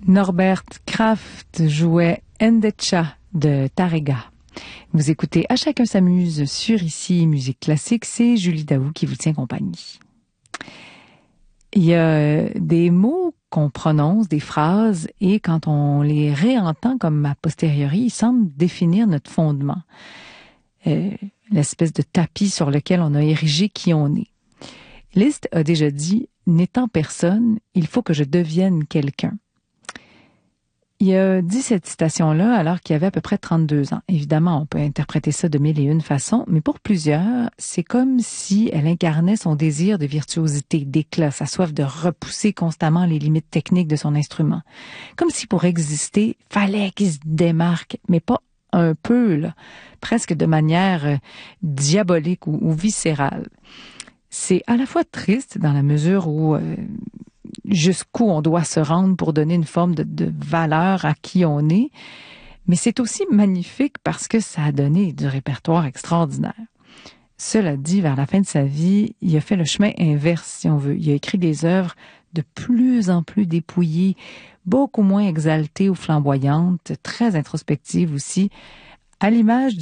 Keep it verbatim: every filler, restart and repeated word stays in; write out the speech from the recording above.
Norbert Kraft jouait Endecha de Tárrega. Vous écoutez À chacun s'amuse sur Ici Musique Classique, c'est Julie Daou qui vous tient compagnie. Il y a des mots qu'on prononce, des phrases, et quand on les réentend comme a posteriori, ils semblent définir notre fondement, euh, l'espèce de tapis sur lequel on a érigé qui on est. Liszt a déjà dit « N'étant personne, il faut que je devienne quelqu'un ». Il a dit cette citation-là alors qu'il avait à peu près trente-deux ans. Évidemment, on peut interpréter ça de mille et une façons, mais pour plusieurs, c'est comme si elle incarnait son désir de virtuosité, d'éclat, sa soif de repousser constamment les limites techniques de son instrument. Comme si pour exister, fallait qu'il se démarque, mais pas un peu, là, presque de manière euh, diabolique ou, ou viscérale. C'est à la fois triste dans la mesure où... Euh, jusqu'où on doit se rendre pour donner une forme de, de valeur à qui on est. Mais c'est aussi magnifique parce que ça a donné du répertoire extraordinaire. Cela dit, vers la fin de sa vie, il a fait le chemin inverse, si on veut. Il a écrit des œuvres de plus en plus dépouillées, beaucoup moins exaltées ou flamboyantes, très introspectives aussi, à l'image